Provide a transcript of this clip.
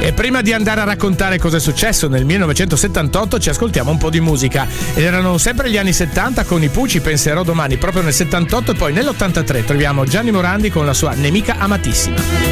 E prima di andare a raccontare cosa è successo nel 1978 ci ascoltiamo un po' di musica. Ed erano sempre gli anni 70 con i Pucci, Penserò domani, proprio nel 78, e poi nell'83 troviamo Gianni Morandi con la sua Nemica amatissima.